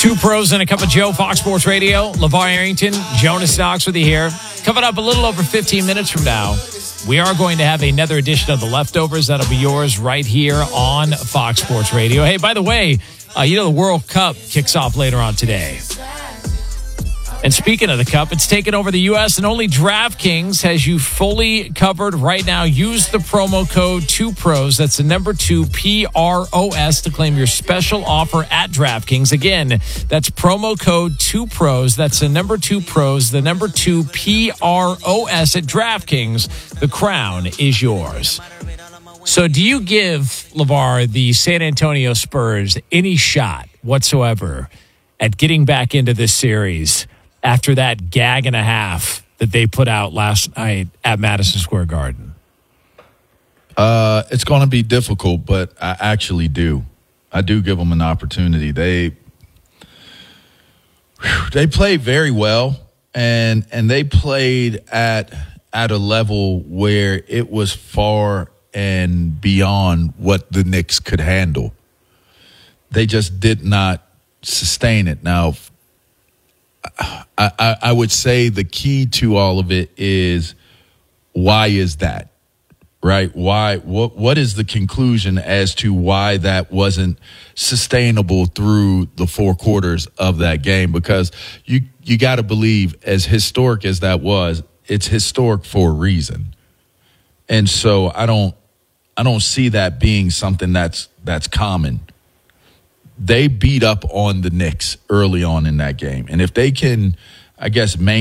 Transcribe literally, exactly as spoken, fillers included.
Two pros and a cup of Joe, Fox Sports Radio. LeVar Arrington, Jonas Knox with you here. Coming up a little over fifteen minutes from now, we are going to have another edition of The Leftovers. That'll be yours right here on Fox Sports Radio. Hey, by the way, uh, you know the World Cup kicks off later on today. And speaking of the Cup, it's taken over the U S and only DraftKings has you fully covered right now. Use the promo code two pros. That's the number two, P R O S, to claim your special offer at DraftKings. Again, that's promo code two pros. That's the number two pros, the number two, P R O S at DraftKings. The crown is yours. So do you give, LeVar, the San Antonio Spurs any shot whatsoever at getting back into this series after that gag and a half that they put out last night at Madison Square Garden? Uh, it's going to be difficult, but I actually do. I do give them an opportunity. They they played very well, and and they played at at a level where it was far and beyond what the Knicks could handle. They just did not sustain it. Now, I, I, I would say the key to all of it is, why is that, right? Why? What? What is the conclusion as to why that wasn't sustainable through the four quarters of that game? Because you you got to believe, as historic as that was, it's historic for a reason. And so I don't I don't see that being something that's that's common. They beat up on the Knicks early on in that game. And if they can, I guess, maintain